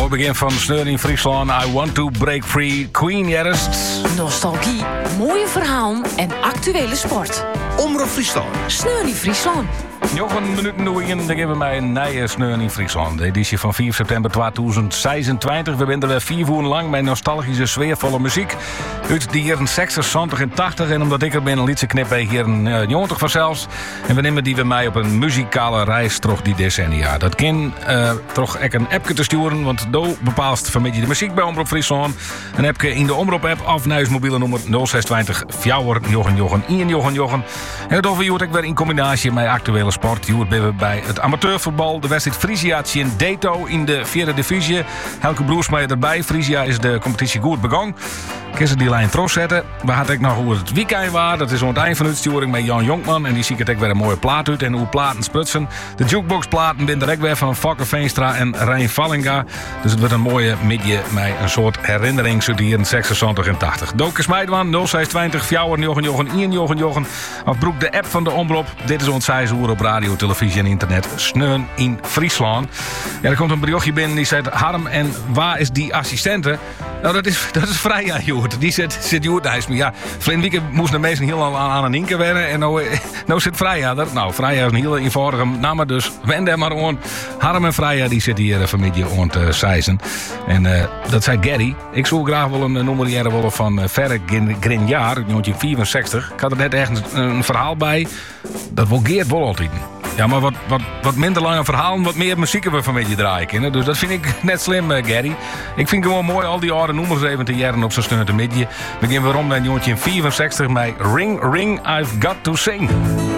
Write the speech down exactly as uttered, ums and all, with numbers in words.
Mooi begin van Sneur in Friesland. I want to break free. Queen Jerst. Nostalgie, mooie verhalen en actuele sport. Omroep Friesland. Sneur in Friesland. Nog een minuut doen, dan geven we mij een nieuwe Sneur in Friesland. De editie van vier september tweeduizend zesentwintig. We zijn er vier uur lang met nostalgische, sfeervolle muziek. Uit de jaren zestig, zeventig en tachtig. En omdat ik er ben, een liedje knip bij hier een uh, negentig vanzelfs. En we nemen die we mij op een muzikale reis door die decennia. Dat kan uh, toch echt een appje te sturen, want do bepaalt vanmiddag de muziek bij Omroep Friesland. Een appje in de Omroep-app of naar mobiele nummer nul zes twintig vier jochen jochen één jochen jochen. En het overjoert ik weer in combinatie met actuele sport. Joert ben we bij het amateurvoetbal. De wedstrijd Frisia in Deto in de vierde divisie. Helke Broersmeijer erbij. Frisia is de competitie goed begonnen. Kun ze die lijn terugzetten. We hadden ook nog hoe het weekend was. Dat is aan het eind van de uitsturing met Jan Jonkman. En die zie ik het ook weer een mooie plaat uit. En hoe platen sprutsen. De jukeboxplaten zijn direct weer van Fokke Veenstra en Rijn Vallinga. Dus het wordt een mooie midje met een soort herinnering uit de jaren zesenzeventig en tachtig. Doke Smeidwan nul zes twintig vier jochen jochen één jochen jochen. Of broek de app van de Omroep. Dit is ons zes uur op radio, televisie en internet. Sneun in Friesland. Ja, er komt een berichtje binnen die zegt: Harm, en waar is die assistente? Nou, dat is, dat is Freya, Joert. Die zit, zit Joert naast me. Ja, Flint weekend moest de meesten heel aan, aan een inke wennen. En nou, nou zit Freya er. Nou, Freya is een hele eenvoudige naam, dus wend er maar aan. Harm en Freya, die zitten hier vanmiddag aan te seizen. En uh, dat zei Gary. Ik zou graag wel een nummer willen van uh, Verre Grinjaar, negentien vierenzestig. Ik had er net ergens een, een verhaal bij. Dat wil Geert wel altijd. Ja, maar wat, wat, wat minder lange verhalen, wat meer muziek we vanmiddag draaien kunnen. Dus dat vind ik net slim, uh, Gary. Ik vind het gewoon mooi, al die oude nummers even te jaren op zo'n steun te midden. We beginnen weer om naar negentien vierenzestig met Ring, Ring, I've Got to Sing.